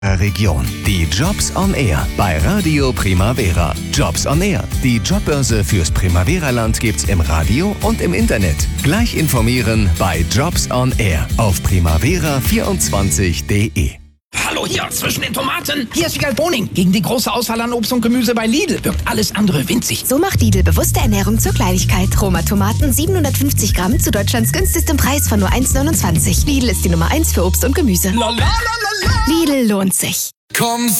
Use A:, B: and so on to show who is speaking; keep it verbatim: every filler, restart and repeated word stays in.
A: Region. Die Jobs on Air bei Radio Primavera. Jobs on Air. Die Jobbörse fürs Primavera-Land gibt's im Radio und im Internet. Gleich informieren bei Jobs on Air auf primavera vierundzwanzig punkt de.
B: Hallo hier, zwischen den Tomaten. Hier ist Wiegald Boning. Gegen die große Auswahl an Obst und Gemüse bei Lidl wirkt alles andere winzig.
C: So macht Lidl bewusste Ernährung zur Kleinigkeit. Roma Tomaten siebenhundertfünfzig Gramm zu Deutschlands günstigstem Preis von nur eins neunundzwanzig. Lidl ist die Nummer eins für Obst und Gemüse.
B: La, la, la, la, la.
C: Lidl lohnt sich.
D: Komm